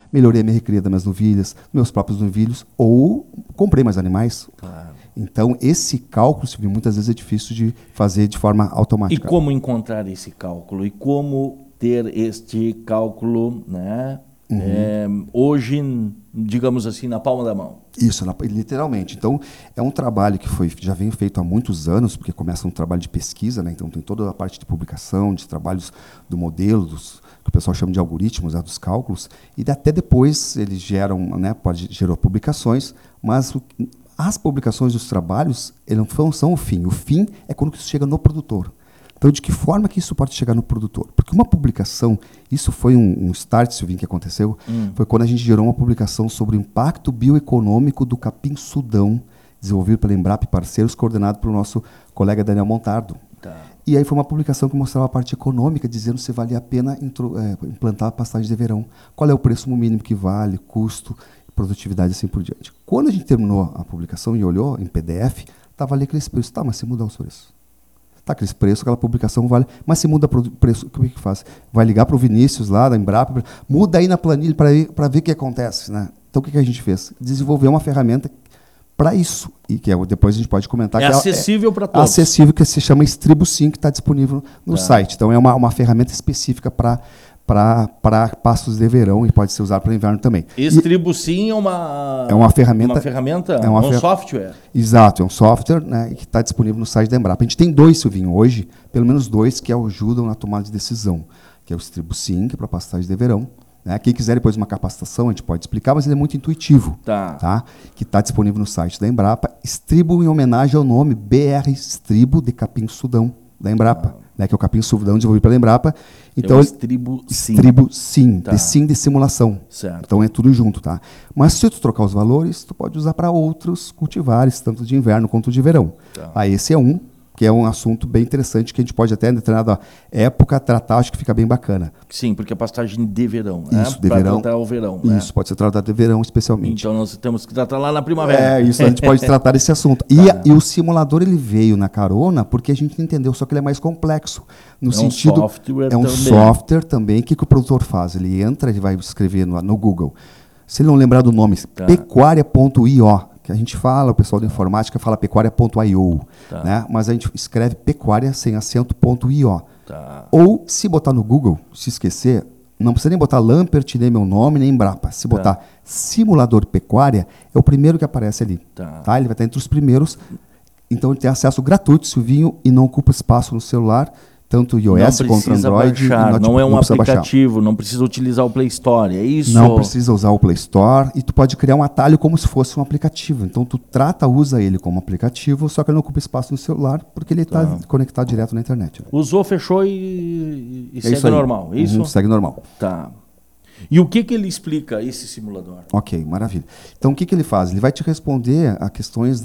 melhorei a minha recria das minhas novilhas, meus próprios novilhos, ou comprei mais animais. Claro. Então, esse cálculo, Silvinho, muitas vezes é difícil de fazer de forma automática. E como encontrar esse cálculo? E como ter este cálculo, né? Hoje, digamos assim, na palma da mão? Isso, literalmente. Então, é um trabalho que já vem feito há muitos anos, porque começa um trabalho de pesquisa, né? Então tem toda a parte de publicação, de trabalhos do modelo, que o pessoal chama de algoritmos, né? Dos cálculos, e até depois eles geram, né? Gerou publicações, mas as publicações dos trabalhos eles não são o fim. O fim é quando isso chega no produtor. Então, de que forma que isso pode chegar no produtor? Porque uma publicação, isso foi um start, Silvinho, que aconteceu, foi quando a gente gerou uma publicação sobre o impacto bioeconômico do capim-sudão, desenvolvido pela Embrapa e parceiros, coordenado pelo nosso colega Daniel Montardo. Tá. E aí foi uma publicação que mostrava a parte econômica, dizendo se valia a pena implantar a pastagem de verão, qual é o preço mínimo que vale, custo, produtividade e assim por diante. Quando a gente terminou a publicação e olhou em PDF, estava ali aqueles preços. Tá, mas se mudar os preços? Tá, aqueles preços, aquela publicação vale, mas se muda o preço, como é que faz? Vai ligar para o Vinícius lá da Embrapa, muda aí na planilha para ver o que acontece, né? Então o que a gente fez? Desenvolveu uma ferramenta para isso, e que depois a gente pode comentar. É que acessível para todos. Acessível, que se chama Estribo Sim, que está disponível no site. Então é uma ferramenta específica para pastos de verão e pode ser usado para inverno também. Estribo Sim é uma ferramenta, um software. Exato, é um software, né, que está disponível no site da Embrapa. A gente tem 2, Silvinho, hoje, pelo menos 2, que ajudam na tomada de decisão, que é o Estribo Sim, que é para pastagem de verão. Né? Quem quiser depois uma capacitação, a gente pode explicar, mas ele é muito intuitivo. Tá? Que está disponível no site da Embrapa. Estribo em homenagem ao nome BR Estribo de Capim-Sudão, da Embrapa. Né, que é o capim-sudão desenvolvido pela Embrapa. Então, Estribo Sim. Estribo Sim, de simulação. Certo. Então é tudo junto, tá? Mas se tu trocar os valores, tu pode usar para outros cultivares, tanto de inverno quanto de verão. Tá. Esse é que é um assunto bem interessante que a gente pode até, em determinada época, tratar, acho que fica bem bacana. Sim, porque é pastagem de verão, isso, de verão. Para tratar o verão. Isso, pode ser tratado de verão especialmente. Então nós temos que tratar lá na primavera. Isso, a gente pode tratar esse assunto. E o simulador, ele veio na carona porque a gente entendeu, só que ele é mais complexo. No sentido, software também. O que o produtor faz? Ele entra, ele vai escrever no Google. Se ele não lembrar do nome, pecuaria.io, que a gente fala, o pessoal da informática fala pecuaria.io, né? Mas a gente escreve pecuaria sem acento.io. Ou, se botar no Google, se esquecer, não precisa nem botar Lampert, nem meu nome, nem Embrapa. Se botar simulador pecuária, é o primeiro que aparece ali. Ele vai estar entre os primeiros. Então, ele tem acesso gratuito, Silvinho, e não ocupa espaço no celular, tanto iOS quanto Android. Não é um aplicativo, não precisa utilizar o Play Store, é isso? Não precisa usar o Play Store, e tu pode criar um atalho como se fosse um aplicativo. Então, tu usa ele como aplicativo, só que ele não ocupa espaço no celular, porque ele está conectado direto na internet. Né? Usou, fechou e segue normal, é isso? Segue normal. Tá. E o que ele explica, esse simulador? Ok, maravilha. Então, o que ele faz? Ele vai te responder a questões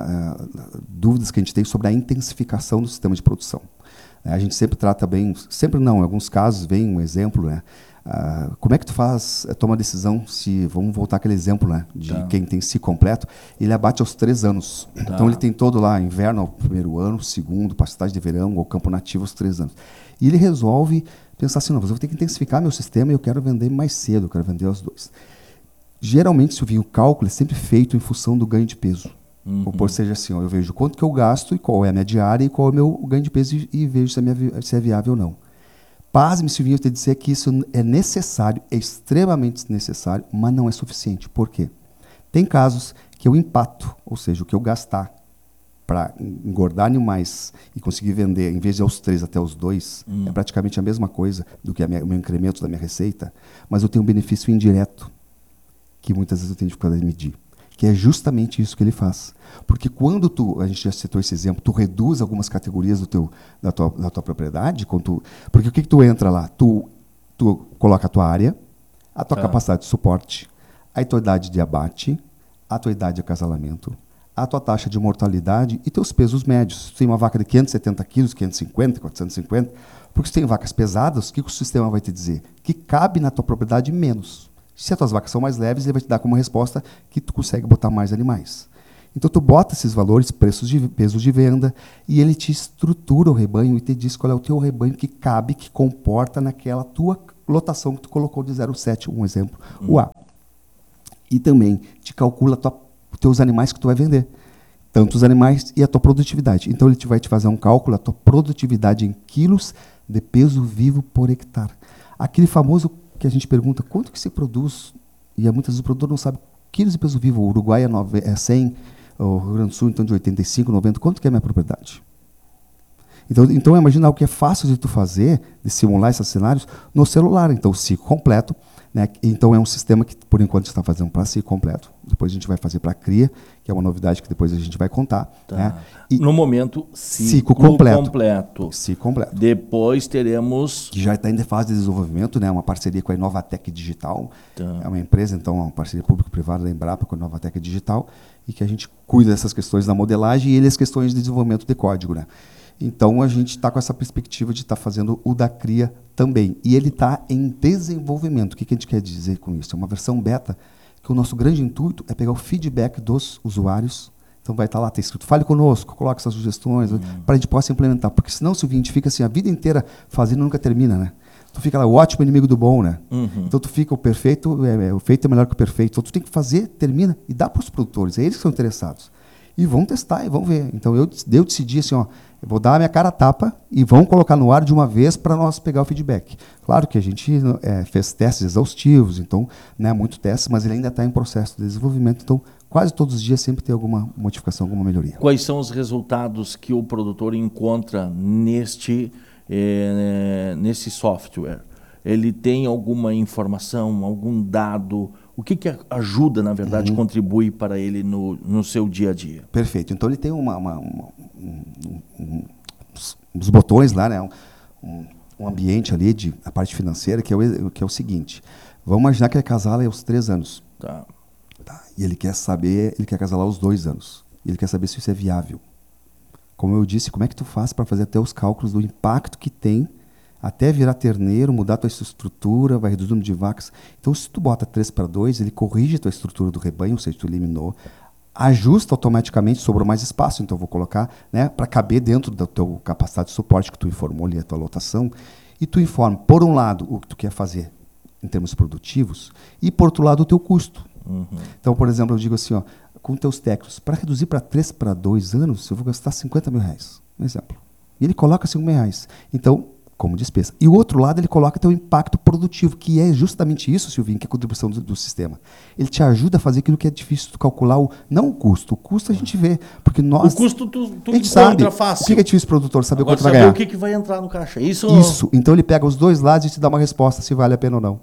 dúvidas que a gente tem sobre a intensificação do sistema de produção. A gente sempre trata bem, sempre não, em alguns casos vem um exemplo, né? Como é que tu toma a decisão vamos voltar àquele exemplo, né? De quem tem ciclo completo, ele abate aos 3 anos. Então ele tem todo lá, inverno ao 1º ano, 2º, pastagem de verão ou campo nativo aos 3 anos. E ele resolve pensar assim, não, eu vou ter que intensificar meu sistema e eu quero vender mais cedo, eu quero vender aos 2. Geralmente, Silvinho, o cálculo é sempre feito em função do ganho de peso. Ou seja, assim, eu vejo quanto que eu gasto e qual é a minha diária e qual é o meu ganho de peso e vejo se é viável ou não. Pasme, Silvinho, eu te dizer que isso é necessário, é extremamente necessário, mas não é suficiente. Por quê? Tem casos que eu empato, ou seja, o que eu gastar para engordar animais e conseguir vender, em vez de aos 3 até os 2, é praticamente a mesma coisa do que o meu incremento da minha receita, mas eu tenho um benefício indireto, que muitas vezes eu tenho dificuldade de medir. Que é justamente isso que ele faz. Porque quando a gente já citou esse exemplo, tu reduz algumas categorias da tua propriedade, porque o que tu entra lá? Tu coloca a tua área, a tua capacidade de suporte, a tua idade de abate, a tua idade de acasalamento, a tua taxa de mortalidade e teus pesos médios. Se tem uma vaca de 570 quilos, 550, 450, porque se tem vacas pesadas, o que o sistema vai te dizer? Que cabe na tua propriedade menos. Se as tuas vacas são mais leves, ele vai te dar como resposta que tu consegue botar mais animais. Então, tu bota esses valores, pesos de venda, e ele te estrutura o rebanho e te diz qual é o teu rebanho que cabe, que comporta naquela tua lotação que tu colocou de 0,7, um exemplo, o A. E também te calcula os teus animais que tu vai vender. Tanto os animais e a tua produtividade. Então, ele vai te fazer um cálculo, a tua produtividade em quilos de peso vivo por hectare. Aquele famoso que a gente pergunta, quanto que se produz? E muitas vezes o produtor não sabe quilos de peso vivo. O Uruguai é 100, o Rio Grande do Sul, então, de 85, 90. Quanto que é a minha propriedade? Então imagina algo que é fácil de tu fazer, de simular esses cenários, no celular. Então, o ciclo completo. Né? Então, é um sistema que, por enquanto, está fazendo para ciclo completo. Depois a gente vai fazer para cria, que é uma novidade que depois a gente vai contar. Tá. Né? No momento, ciclo completo. Ciclo completo. Depois teremos... Que já está em fase de desenvolvimento, né? Uma parceria com a Inovatec Digital. Tá. É uma empresa, então, uma parceria público-privada da Embrapa com a Inovatec Digital, e que a gente cuida dessas questões da modelagem e as questões de desenvolvimento de código. Né? Então, a gente está com essa perspectiva de estar fazendo o da cria também. E ele está em desenvolvimento. O que a gente quer dizer com isso? É uma versão beta, que o nosso grande intuito é pegar o feedback dos usuários. Então, vai estar lá, está escrito, fale conosco, coloque essas sugestões, para a gente possa implementar. Porque senão, se a gente fica assim a vida inteira fazendo, nunca termina, né? Tu fica lá, o ótimo inimigo do bom, né? Então, tu fica, o perfeito, o feito é melhor que o perfeito. Então, tu tem que fazer, termina, e dá para os produtores. É eles que são interessados. E vão testar, e vão ver. Então, eu decidi assim, ó, eu vou dar a minha cara a tapa e vão colocar no ar de uma vez para nós pegar o feedback. Claro que a gente fez testes exaustivos, então, né, muito testes, mas ele ainda está em processo de desenvolvimento. Então, quase todos os dias sempre tem alguma modificação, alguma melhoria. Quais são os resultados que o produtor encontra nesse software? Ele tem alguma informação, algum dado? O que ajuda, na verdade, contribui para ele no seu dia a dia? Perfeito. Então, ele tem uns botões lá, né? um ambiente ali, a parte financeira, que é o seguinte. Vamos imaginar que ele casala aos 3 anos. Tá. E ele quer casalar aos 2 anos. E ele quer saber se isso é viável. Como eu disse, como é que tu faz para fazer até os cálculos do impacto que tem até virar terneiro, mudar a tua estrutura, vai reduzir o número de vacas. Então, se tu bota 3:2, ele corrige a tua estrutura do rebanho, ou seja, tu eliminou, ajusta automaticamente, sobrou mais espaço, então eu vou colocar, né, para caber dentro da tua capacidade de suporte que tu informou ali, a tua lotação, e tu informa, por um lado, o que tu quer fazer em termos produtivos, e por outro lado, o teu custo. Então, por exemplo, eu digo assim, ó, com teus técnicos, para reduzir para 3:2 anos, eu vou gastar R$50 mil, um exemplo. E ele coloca R$5 mil. Então, como despesa. E o outro lado, ele coloca teu impacto produtivo, que é justamente isso, Silvinho, que é a contribuição do sistema. Ele te ajuda a fazer aquilo que é difícil tu calcular, não o custo. O custo a gente vê, porque nós... O custo tu a gente sabe fácil. O que é difícil para o produtor saber quanto vai ganhar. Saber o que vai entrar no caixa. Isso. Então, ele pega os dois lados e te dá uma resposta se vale a pena ou não.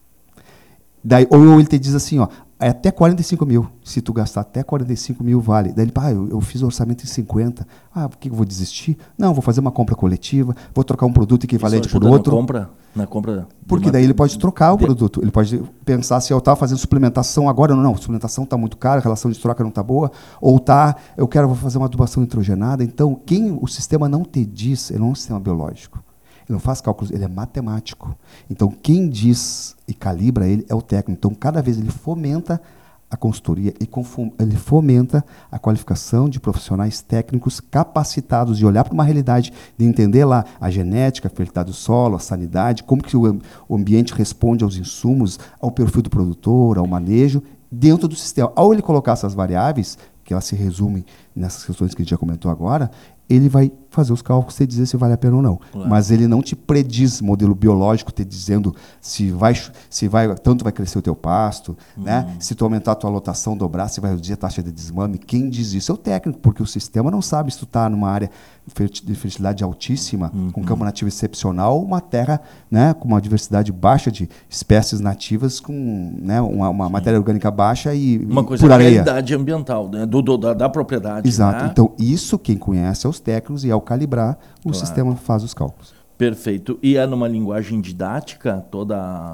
Daí, ou ele te diz assim, ó, é até 45 mil. Se tu gastar até 45 mil, vale. Daí ele, eu fiz o orçamento em 50. Por que eu vou desistir? Não, vou fazer uma compra coletiva, vou trocar um produto equivalente por outro. Na compra porque daí ele pode trocar o produto. Ele pode pensar se eu estava fazendo suplementação agora, não, a suplementação está muito cara, a relação de troca não está boa, ou vou fazer uma adubação nitrogenada. Então, o sistema não te diz, ele não é um sistema biológico. Ele não faz cálculos, ele é matemático. Então, quem diz e calibra ele é o técnico. Então, cada vez ele fomenta a consultoria, ele fomenta a qualificação de profissionais técnicos capacitados de olhar para uma realidade, de entender lá a genética, a fertilidade do solo, a sanidade, como que o ambiente responde aos insumos, ao perfil do produtor, ao manejo, dentro do sistema. Ao ele colocar essas variáveis, que elas se resumem nessas questões que a gente já comentou agora, ele vai fazer os cálculos e dizer se vale a pena ou não. Claro. Mas ele não te prediz modelo biológico, te dizendo tanto vai crescer o teu pasto, né? Se tu aumentar a tua lotação, dobrar, se vai reduzir a taxa de desmame. Quem diz isso é o técnico, porque o sistema não sabe se tu está numa área de fertilidade altíssima, com campo nativo excepcional, ou uma terra, né, com uma diversidade baixa de espécies nativas, com, né, uma matéria orgânica baixa e uma coisa por areia. Realidade ambiental, né, da propriedade. Exato. Né? Então, isso quem conhece é os técnicos, e ao calibrar, o sistema faz os cálculos. Perfeito. E é numa linguagem didática toda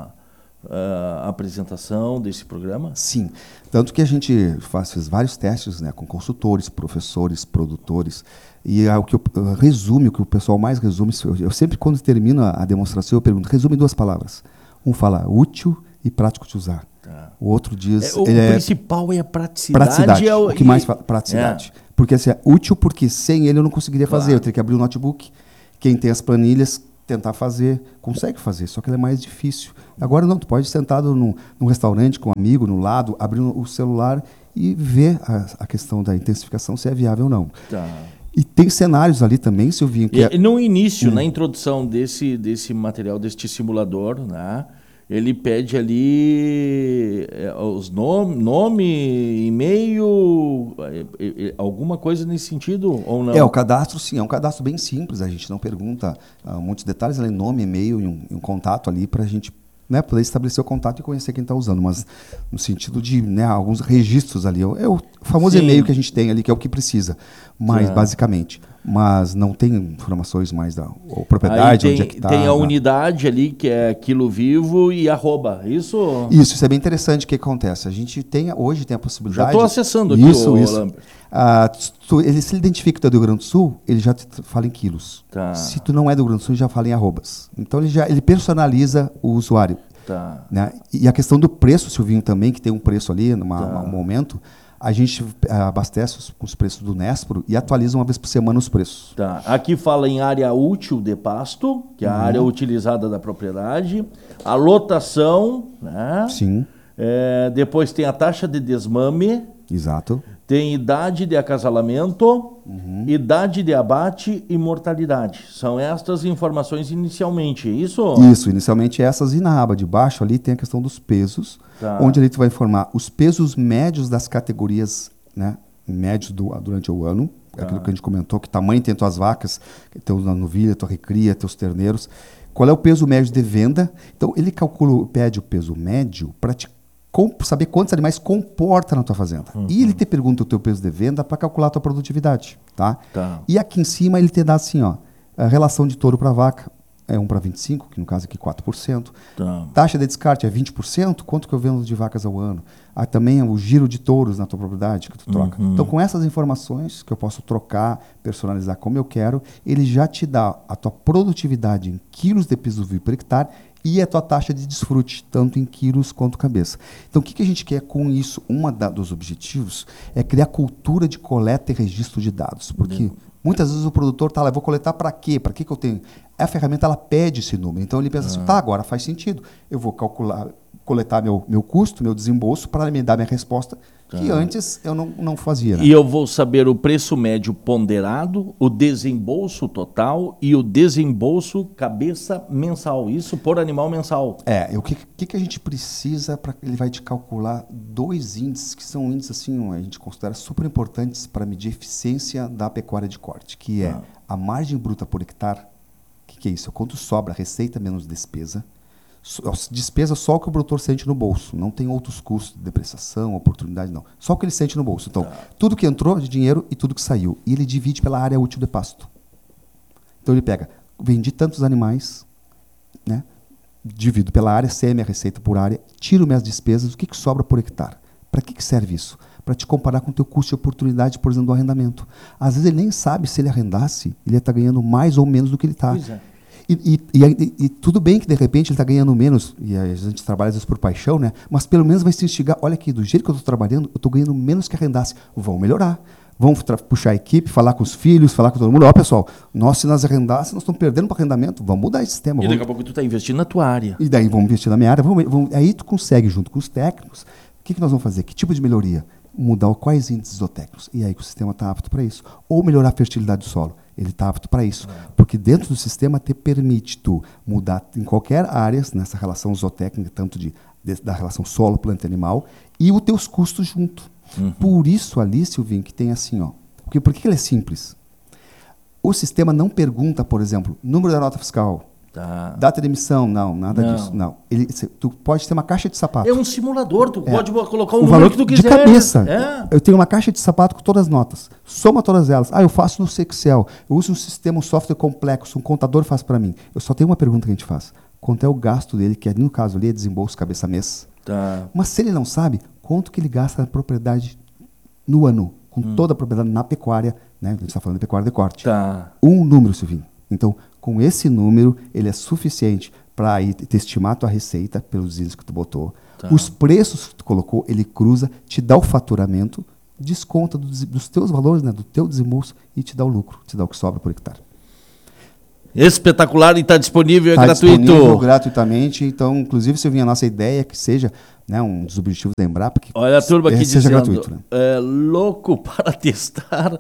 a apresentação desse programa? Sim. Tanto que a gente fez vários testes, né, com consultores, professores, produtores. E o que o que o pessoal mais resume, eu sempre, quando termino a demonstração, eu pergunto, resume em 2 palavras. Um fala útil e prático de usar. Tá. O outro diz... O principal é a praticidade. Praticidade. O que mais fala? Praticidade. Porque assim, é útil porque sem ele eu não conseguiria fazer. Eu teria que abrir o notebook. Quem tem as planilhas tentar fazer, consegue fazer, só que ele é mais difícil. Agora não, tu pode ir sentado num restaurante com um amigo, no lado, abrindo o celular e ver a questão da intensificação, se é viável ou não. Tá. E tem cenários ali também, Silvinho, que no início, na introdução desse material, deste simulador, né, ele pede ali os nome, e-mail, alguma coisa nesse sentido ou não? O cadastro, sim, é um cadastro bem simples, a gente não pergunta muitos detalhes, ali, nome, e-mail e um contato ali para a gente, né, poder estabelecer o contato e conhecer quem está usando, mas no sentido de, né, alguns registros ali, é o famoso e-mail que a gente tem ali, que é o que precisa, mas basicamente, mas não tem informações mais da propriedade, onde é que está. Tem a unidade ali, que é quilo vivo e arroba, isso? Isso é bem interessante. O que acontece? A gente hoje tem a possibilidade... Já estou acessando aqui isso. Ele se identifica que tu é do Rio Grande do Sul, ele já te fala em quilos. Tá. Se tu não é do Rio Grande do Sul, ele já fala em arrobas. Então ele personaliza o usuário. Tá. Né? E a questão do preço, Silvinho, também, que tem um preço ali, num momento, a gente abastece com os preços do Nespro e atualiza uma vez por semana os preços. Tá. Aqui fala em área útil de pasto, que é a área utilizada da propriedade, a lotação, né? Sim. Depois tem a taxa de desmame. Exato. Tem idade de acasalamento, idade de abate e mortalidade. São estas informações inicialmente, é isso? Isso, inicialmente essas, e na aba de baixo ali tem a questão dos pesos, onde ali tu vai informar os pesos médios das categorias, né, médios durante o ano, aquilo que a gente comentou, que tamanho tem tuas vacas, teu novilha, tua recria, teus terneiros, qual é o peso médio de venda. Então ele pede o peso médio para te saber quantos animais comporta na tua fazenda. E ele te pergunta o teu peso de venda para calcular a tua produtividade. Tá? E aqui em cima ele te dá assim, ó, a relação de touro para vaca é 1 para 25, que no caso aqui 4%. Taxa de descarte é 20%, quanto que eu vendo de vacas ao ano? Também o giro de touros na tua propriedade que tu troca. Então com essas informações que eu posso trocar, personalizar como eu quero, ele já te dá a tua produtividade em quilos de piso vivo por hectare e a tua taxa de desfrute, tanto em quilos quanto cabeça. Então, o que a gente quer com isso? Dos objetivos é criar cultura de coleta e registro de dados. Porque muitas vezes o produtor está lá, eu vou coletar para quê? Para que eu tenho? A ferramenta ela pede esse número. Então, ele pensa assim, agora faz sentido. Eu vou coletar meu custo, meu desembolso, para me dar minha resposta, que antes eu não fazia. Né? E eu vou saber o preço médio ponderado, o desembolso total e o desembolso cabeça mensal. Isso por animal mensal. O que a gente precisa para ele vai te calcular 2 índices, que são índices assim, a gente considera super importantes para medir a eficiência da pecuária de corte, que é a margem bruta por hectare. O que é isso? Quanto sobra receita menos despesa. Despesa só o que o produtor sente no bolso, não tem outros custos de depreciação, oportunidade, não. Só o que ele sente no bolso. Então, tudo que entrou de dinheiro e tudo que saiu. E ele divide pela área útil de pasto. Então, ele pega, vendi tantos animais, né? Divido pela área, sei a minha receita por área, tiro minhas despesas, o que sobra por hectare? Para que serve isso? Para te comparar com o teu custo de oportunidade, por exemplo, do arrendamento. Às vezes ele nem sabe se ele arrendasse, ele ia estar ganhando mais ou menos do que ele está. E tudo bem que de repente ele está ganhando menos, e a gente trabalha às vezes por paixão, né? Mas pelo menos vai se instigar, olha aqui, do jeito que eu estou trabalhando, eu estou ganhando menos que arrendasse. Vão melhorar. Vão puxar a equipe, falar com os filhos, falar com todo mundo. Ó, pessoal, se nós arrendássemos, nós estamos perdendo para arrendamento, vamos mudar esse sistema. E daqui a pouco tu está investindo na tua área. E daí vamos investir na minha área. Aí tu consegue, junto com os técnicos, o que nós vamos fazer? Que tipo de melhoria? Mudar quais índices zootécnicos. E aí que o sistema está apto para isso. Ou melhorar a fertilidade do solo. Ele está apto para isso. Porque dentro do sistema te permite tu mudar em qualquer área, nessa relação zootécnica, tanto da relação solo, planta e animal, e os teus custos junto. Por isso ali, Silvinho, que tem assim, ó. Por que ele é simples? O sistema não pergunta, por exemplo, número da nota fiscal, data de emissão, nada disso. Não. Tu pode ter uma caixa de sapato. É um simulador, tu pode colocar o número valor que tu quiser. De cabeça. Eu tenho uma caixa de sapato com todas as notas. Soma todas elas. Eu faço no Excel. Eu uso um sistema, um software complexo, um contador faz para mim. Eu só tenho uma pergunta que a gente faz. Quanto é o gasto dele, que no caso ali é desembolso cabeça mês. Mas se ele não sabe, quanto que ele gasta na propriedade no ano, com toda a propriedade na pecuária, né? A gente está falando de pecuária de corte. Um número, Silvinho. Então, com esse número, ele é suficiente para te estimar a tua receita pelos índices que tu botou. Os preços que tu colocou, ele cruza, te dá o faturamento, desconta dos teus valores, né, do teu desembolso e te dá o lucro, te dá o que sobra por hectare. Espetacular e está disponível, tá gratuito. Disponível gratuitamente. Então, inclusive, Silvinho, a nossa ideia é que seja, né, um dos objetivos da Embrapa, que olha a turma aqui seja dizendo, gratuito. Né? Louco para testar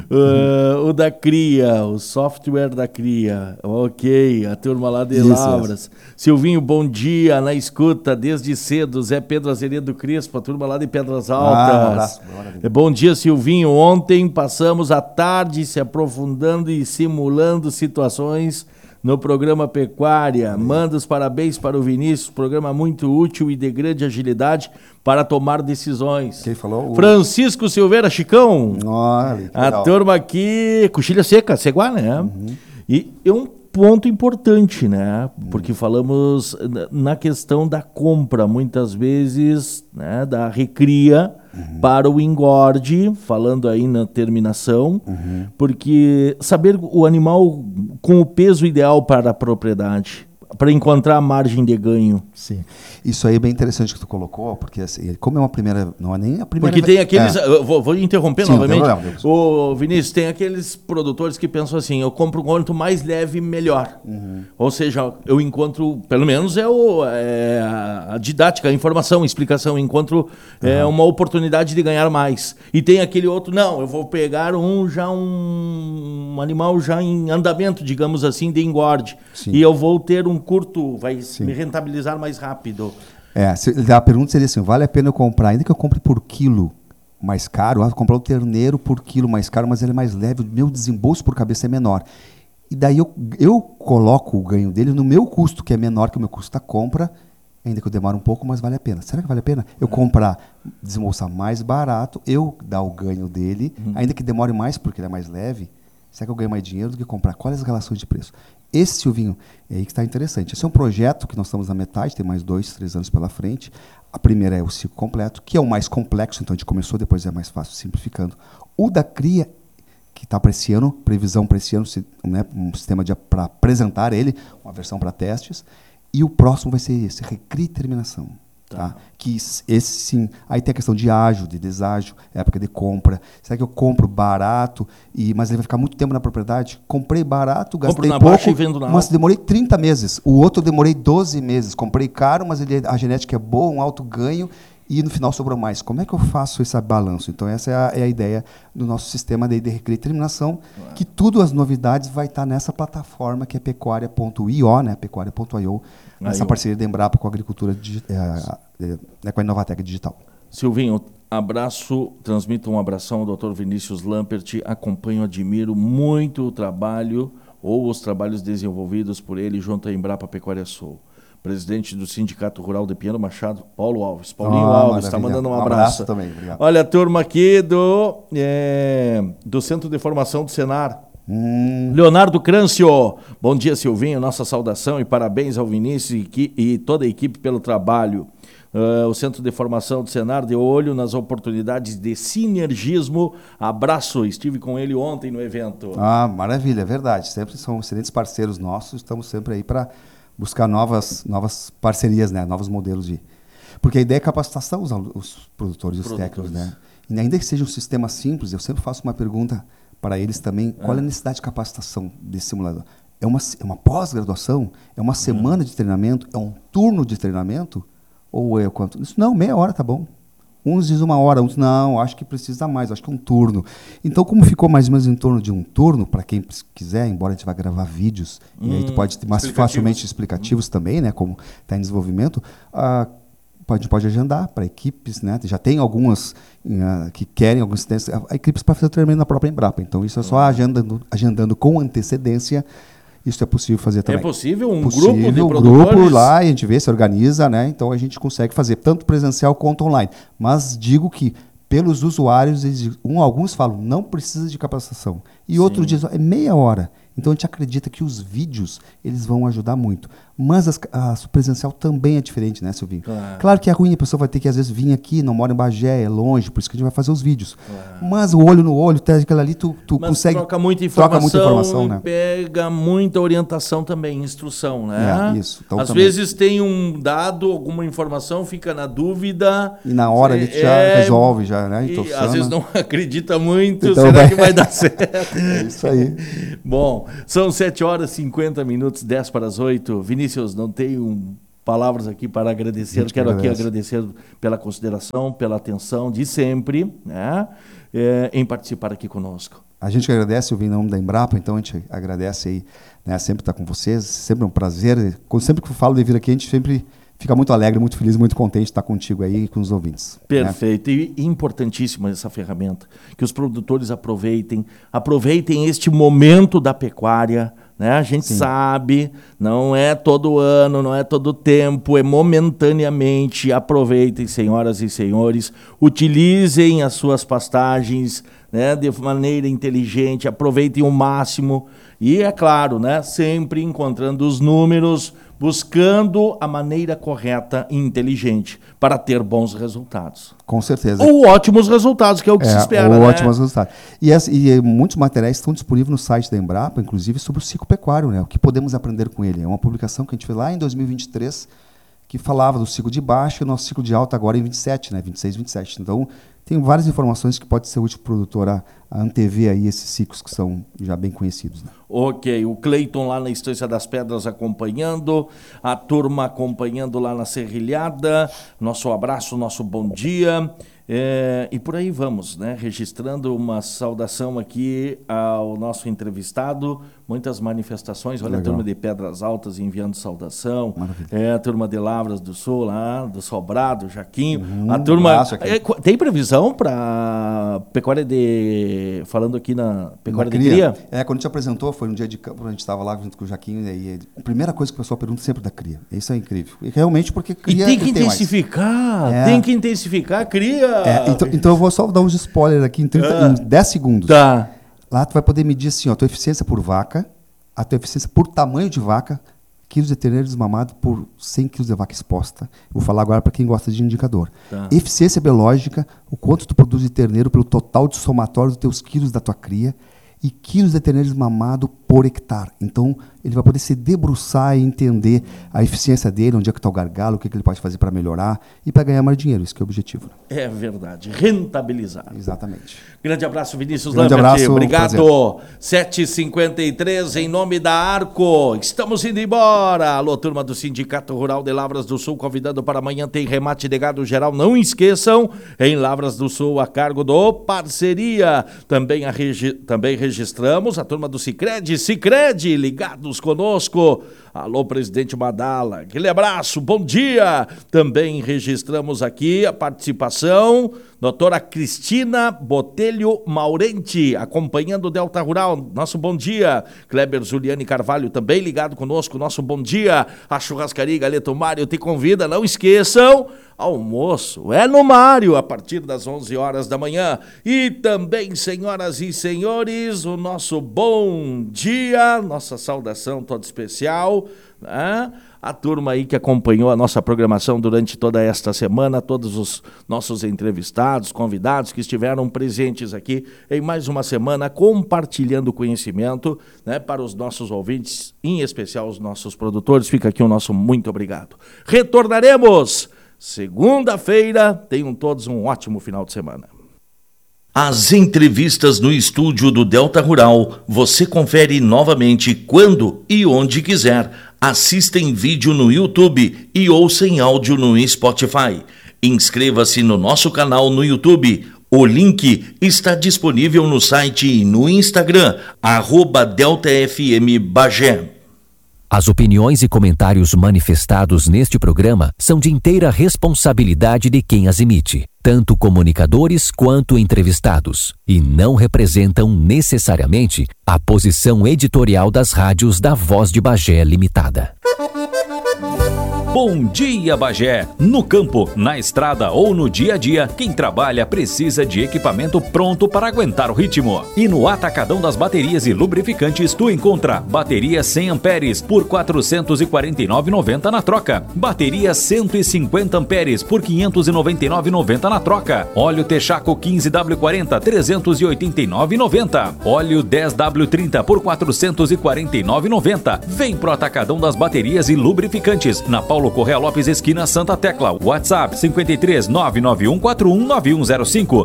o da Cria, o software da Cria. Ok, a turma lá de Lavras. Silvinho, bom dia, na escuta desde cedo. Zé Pedro Azeredo Crespo, a turma lá de Pedras Altas. Um abraço. Bom dia, Silvinho. Ontem passamos a tarde se aprofundando e simulando situações no programa Pecuária. Manda os parabéns para o Vinícius, programa muito útil e de grande agilidade para tomar decisões. Quem falou? Francisco Silveira, Chicão. Olha, a turma aqui, coxilha seca, ceguá, né? E é um ponto importante, né? Porque falamos na questão da compra, muitas vezes, né, da recria para o engorde, falando aí na terminação, porque saber o animal com o peso ideal para a propriedade, para encontrar a margem de ganho. Sim. Isso aí é bem interessante que tu colocou, porque assim, como é uma primeira, não é nem a primeira. Porque tem aqueles, vou interromper Sim, novamente. Não, Vinícius, tem aqueles produtores que pensam assim, eu compro quanto mais leve, melhor. Ou seja, eu encontro, pelo menos a didática, a informação, a explicação, eu encontro uma oportunidade de ganhar mais. E tem aquele outro, não, eu vou pegar um animal já em andamento, digamos assim, de engorde. Sim. E eu vou ter um curto, vai me rentabilizar mais rápido. A pergunta seria assim, vale a pena eu comprar, ainda que eu compre por quilo mais caro, comprar o terneiro por quilo mais caro, mas ele é mais leve, o meu desembolso por cabeça é menor. E daí eu coloco o ganho dele no meu custo, que é menor que o meu custo da compra, ainda que eu demore um pouco, mas vale a pena. Será que vale a pena eu comprar, desembolsar mais barato, eu dar o ganho dele, ainda que demore mais porque ele é mais leve? Será que eu ganho mais dinheiro do que comprar? Quais as relações de preço? Esse, Silvinho, é aí que está interessante. Esse é um projeto que nós estamos na metade, tem mais 2, 3 anos pela frente. A primeira é o ciclo completo, que é o mais complexo, então a gente começou, depois é mais fácil, simplificando. O da cria, que está para esse ano, previsão para esse ano, né, um sistema para apresentar ele, uma versão para testes. E o próximo vai ser esse, recria e terminação. Tá? Que esse sim, aí tem a questão de ágio, de deságio, época de compra. Será que eu compro barato, mas ele vai ficar muito tempo na propriedade? Comprei barato, gastei pouco, mas demorei 30 meses. O outro eu demorei 12 meses. Comprei caro, mas a genética é boa, um alto ganho, e no final sobrou mais. Como é que eu faço esse balanço? Então essa é a ideia do nosso sistema de recria e terminação, que tudo, as novidades, vai estar nessa plataforma que é pecuaria.io, né? pecuaria.io, essa parceria da Embrapa com a agricultura, com a Inovatec Digital. Silvinho, abraço, transmito um abração ao Dr. Vinícius Lampert, acompanho, admiro muito o trabalho ou os trabalhos desenvolvidos por ele junto à Embrapa Pecuária Sul. Presidente do Sindicato Rural de Pinheiro Machado, Paulo Alves. Paulinho Alves, está mandando um abraço. Também, obrigado. Olha a turma aqui do Centro de Formação do Senar. Leonardo Crâncio, bom dia, Silvinho, nossa saudação e parabéns ao Vinícius e toda a equipe pelo trabalho. O Centro de Formação do Senar de olho nas oportunidades de sinergismo. Abraço, estive com ele ontem no evento. Maravilha, é verdade, sempre são excelentes parceiros nossos, estamos sempre aí para buscar novas parcerias, né? Novos modelos de... Porque a ideia é capacitação os produtores e os técnicos, né? E ainda que seja um sistema simples, eu sempre faço uma pergunta para eles também, qual é a necessidade de capacitação desse simulador? É uma pós-graduação? É uma semana de treinamento? É um turno de treinamento? Ou é quanto? Isso não, meia hora tá bom. Uns dizem 1 hora, uns não, acho que precisa mais, acho que um turno. Então, como ficou mais ou menos em torno de um turno, para quem quiser, embora a gente vá gravar vídeos, e aí tu pode ter mais facilmente explicativos também, né, como está em desenvolvimento, a gente pode agendar para equipes, né? Já tem algumas que querem algumas equipes para fazer o treinamento na própria Embrapa. Então, isso é só agendando com antecedência. Isso é possível fazer também. É possível? Grupo de produtores? Grupo lá, a gente vê, se organiza, né? Então a gente consegue fazer tanto presencial quanto online. Mas digo que, pelos usuários, alguns falam, não precisa de capacitação. E outros dizem, é meia hora. Então a gente acredita que os vídeos eles vão ajudar muito. Mas o presencial também é diferente, né, Silvinho? Claro que é ruim, a pessoa vai ter que, às vezes, vir aqui, não mora em Bagé, é longe, por isso que a gente vai fazer os vídeos. Mas o olho no olho, aquela ali, tu consegue... troca muita informação, né? Pega muita orientação também, instrução, né? Isso. Então, às vezes tem um dado, alguma informação, fica na dúvida... E na hora ali tu já resolve, já, né? E às vezes não acredita muito, então será que vai dar certo? É isso aí. Bom, são 7h50, 10 para as 8. Vinícius, não tenho palavras aqui para agradecer. Quero aqui agradecer pela consideração, pela atenção de sempre, né? Em participar aqui conosco. A gente que agradece, eu vim em nome da Embrapa, então a gente agradece aí, né, sempre estar com vocês, sempre é um prazer. Sempre que eu falo de vir aqui, a gente sempre fica muito alegre, muito feliz, muito contente de estar contigo aí e com os ouvintes. Perfeito. Né? E importantíssima essa ferramenta, que os produtores aproveitem este momento da pecuária, né? A gente sabe, não é todo ano, não é todo tempo, é momentaneamente. Aproveitem, senhoras e senhores, utilizem as suas pastagens, né, de maneira inteligente, aproveitem o máximo e, é claro, né, sempre encontrando os números, buscando a maneira correta e inteligente para ter bons resultados. Com certeza. Ou ótimos resultados, que é o que se espera. Ou ótimos resultados. E muitos materiais estão disponíveis no site da Embrapa, inclusive sobre o ciclo pecuário, né? O que podemos aprender com ele. É uma publicação que a gente fez lá em 2023, que falava do ciclo de baixa e o nosso ciclo de alta agora em 27, né? 26, 27. Então, tem várias informações que pode ser útil para o produtor a antever aí esses ciclos que são já bem conhecidos. Né? Ok, o Cleiton lá na Estância das Pedras acompanhando, a turma acompanhando lá na Serrilhada, nosso abraço, nosso bom dia. E por aí vamos, né? Registrando uma saudação aqui ao nosso entrevistado, muitas manifestações, olha. Legal. A turma de Pedras Altas enviando saudação, a turma de Lavras do Sul, lá do Sobrado, Jaquinho, a turma... tem previsão para pecuária falando aqui na pecuária de cria? Quando a gente apresentou, foi no dia de campo, a gente estava lá junto com o Jaquinho, e a primeira coisa que o pessoal pergunta sempre da cria. Isso é incrível. E realmente porque cria... E tem que intensificar a cria. Então eu vou só dar uns spoilers aqui em 10 segundos. Tá. Lá tu vai poder medir assim, a tua eficiência por vaca, a tua eficiência por tamanho de vaca, quilos de terneiro desmamado por 100 quilos de vaca exposta. Vou falar agora para quem gosta de indicador. Tá. Eficiência biológica, o quanto tu produz de terneiro pelo total de somatório dos teus quilos da tua cria, e quilos de terneiro desmamado por hectare. Então, ele vai poder se debruçar e entender a eficiência dele, onde é que está o gargalo, o que ele pode fazer para melhorar e para ganhar mais dinheiro. Isso que é o objetivo. É verdade. Rentabilizar. Exatamente. Grande abraço, Vinícius Lambert. Abraço, obrigado. 7h53, em nome da Arco. Estamos indo embora. Alô, turma do Sindicato Rural de Lavras do Sul, convidando para amanhã, tem remate de gado geral. Não esqueçam, em Lavras do Sul, a cargo do Parceria. Também registramos a turma do Sicredi, ligados conosco. Alô, presidente Madala, aquele abraço, bom dia. Também registramos aqui a participação, doutora Cristina Botelho Maurenti, acompanhando o Delta Rural, nosso bom dia. Kleber Zuliane Carvalho, também ligado conosco, nosso bom dia. A Churrascaria Galeto Mário te convida, não esqueçam, almoço é no Mário, a partir das 11 horas da manhã. E também, senhoras e senhores, o nosso bom dia, nossa saudação toda especial, né? A turma aí que acompanhou a nossa programação durante toda esta semana, todos os nossos entrevistados, convidados que estiveram presentes aqui em mais uma semana, compartilhando conhecimento, né, para os nossos ouvintes, em especial os nossos produtores. Fica aqui o nosso muito obrigado. Retornaremos segunda-feira. Tenham todos um ótimo final de semana. As entrevistas no estúdio do Delta Rural, você confere novamente quando e onde quiser. Assista em vídeo no YouTube e ouça em áudio no Spotify. Inscreva-se no nosso canal no YouTube. O link está disponível no site e no Instagram, @DeltaFMBagé. As opiniões e comentários manifestados neste programa são de inteira responsabilidade de quem as emite, tanto comunicadores quanto entrevistados, e não representam necessariamente a posição editorial das rádios da Voz de Bagé Limitada. Bom dia, Bagé! No campo, na estrada ou no dia a dia, quem trabalha precisa de equipamento pronto para aguentar o ritmo. E no Atacadão das Baterias e Lubrificantes, tu encontra bateria 100 amperes por R$ 449,90 na troca. Bateria 150 amperes por R$ 599,90 na troca. Óleo Texaco 15W40 R$ 389,90. Óleo 10W30 por R$ 449,90. Vem pro Atacadão das Baterias e Lubrificantes, na Paulo Correa Lopes, esquina Santa Tecla. WhatsApp 53 99141 9105.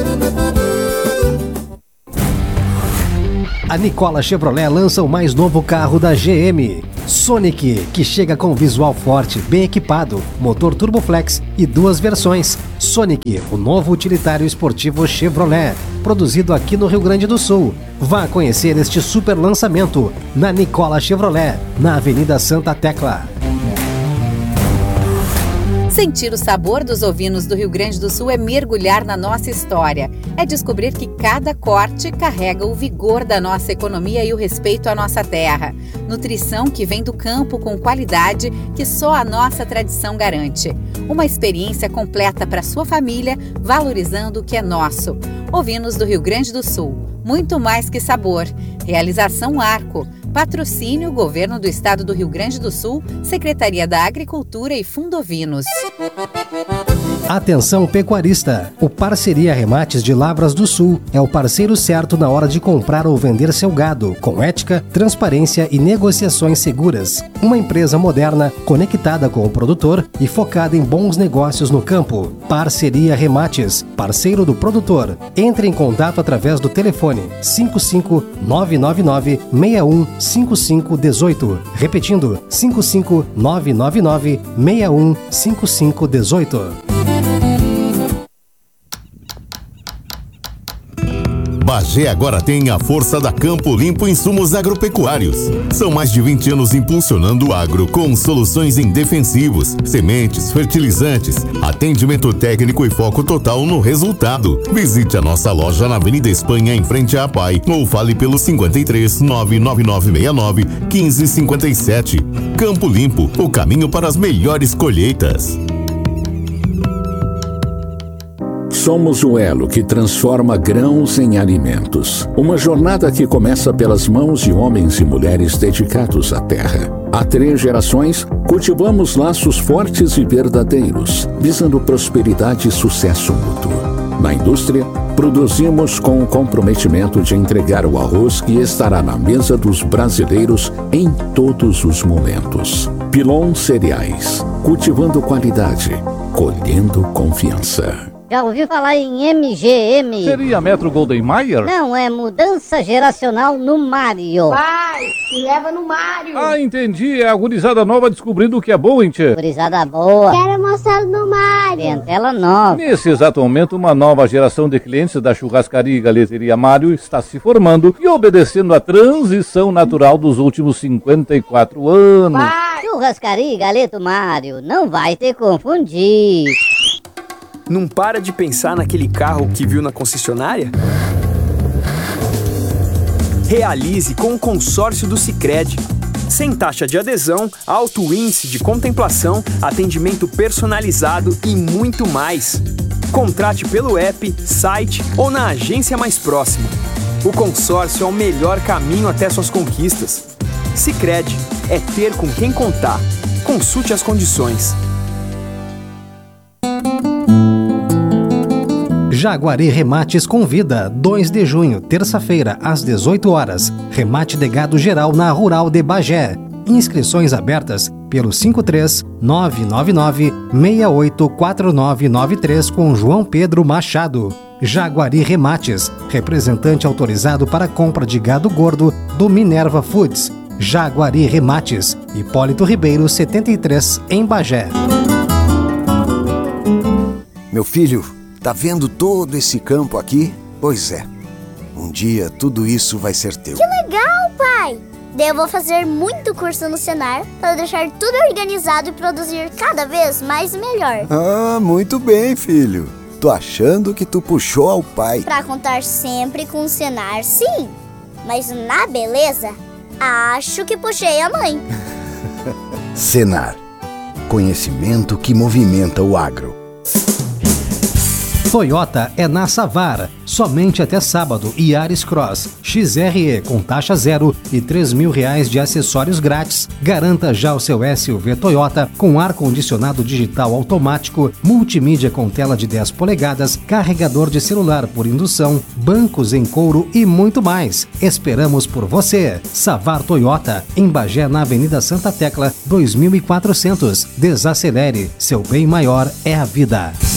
A Nicola Chevrolet lança o mais novo carro da GM, Sonic, que chega com visual forte, bem equipado, motor Turboflex e 2 versões. Sonic, o novo utilitário esportivo Chevrolet, produzido aqui no Rio Grande do Sul. Vá conhecer este super lançamento na Nicola Chevrolet, na Avenida Santa Tecla. Sentir o sabor dos ovinos do Rio Grande do Sul é mergulhar na nossa história. É descobrir que cada corte carrega o vigor da nossa economia e o respeito à nossa terra. Nutrição que vem do campo com qualidade que só a nossa tradição garante. Uma experiência completa para sua família, valorizando o que é nosso. Ovinos do Rio Grande do Sul. Muito mais que sabor. Realização Arco. Patrocínio Governo do Estado do Rio Grande do Sul, Secretaria da Agricultura e Fundovinos. Atenção pecuarista! O Parceria Remates de Lavras do Sul é o parceiro certo na hora de comprar ou vender seu gado, com ética, transparência e negociações seguras. Uma empresa moderna, conectada com o produtor e focada em bons negócios no campo. Parceria Remates, parceiro do produtor. Entre em contato através do telefone 55999 615518. Repetindo, 55999 615518. Bagé agora tem a força da Campo Limpo Insumos Agropecuários. São mais de 20 anos impulsionando o agro com soluções em defensivos, sementes, fertilizantes, atendimento técnico e foco total no resultado. Visite a nossa loja na Avenida Espanha, em frente à APAI, ou fale pelo 53 99969 1557. Campo Limpo, o caminho para as melhores colheitas. Somos o elo que transforma grãos em alimentos. Uma jornada que começa pelas mãos de homens e mulheres dedicados à terra. Há 3 gerações, cultivamos laços fortes e verdadeiros, visando prosperidade e sucesso mútuo. Na indústria, produzimos com o comprometimento de entregar o arroz que estará na mesa dos brasileiros em todos os momentos. Pilon Cereais, cultivando qualidade, colhendo confiança. Já ouviu falar em MGM? Seria Metro Golden Mayer? Não, é mudança geracional no Mario. Pai, me leva no Mario. Ah, entendi. É a gurizada nova descobrindo o que é bom, hein, tchê? Gurizada boa. Quero mostrar no Mario. Tem tela nova. Nesse exato momento, uma nova geração de clientes da churrascaria e galeteria Mário está se formando e obedecendo à transição natural dos últimos 54 anos. Pai. Churrascaria e galeto Mário, não vai te confundir. Não para de pensar naquele carro que viu na concessionária? Realize com o consórcio do Sicredi. Sem taxa de adesão, alto índice de contemplação, atendimento personalizado e muito mais. Contrate pelo app, site ou na agência mais próxima. O consórcio é o melhor caminho até suas conquistas. Sicredi é ter com quem contar. Consulte as condições. Jaguari Remates convida, 2 de junho, terça-feira, às 18 horas. Remate de gado geral na Rural de Bagé. Inscrições abertas pelo 53 999 684993 com João Pedro Machado. Jaguari Remates, representante autorizado para compra de gado gordo do Minerva Foods. Jaguari Remates, Hipólito Ribeiro 73, em Bagé. Meu filho, tá vendo todo esse campo aqui? Pois é. Um dia tudo isso vai ser teu. Que legal, pai! Daí eu vou fazer muito curso no Senar para deixar tudo organizado e produzir cada vez mais e melhor. Ah, muito bem, filho. Tô achando que tu puxou ao pai. Pra contar sempre com o Senar, sim. Mas na beleza, acho que puxei a mãe. Senar. conhecimento que movimenta o agro. Toyota é na Savar, somente até sábado, Yaris Cross, XRE com taxa zero e R$3.000 de acessórios grátis. Garanta já o seu SUV Toyota com ar-condicionado digital automático, multimídia com tela de 10 polegadas, carregador de celular por indução, bancos em couro e muito mais. Esperamos por você. Savar Toyota, em Bagé, na Avenida Santa Tecla, 2400. Desacelere, seu bem maior é a vida.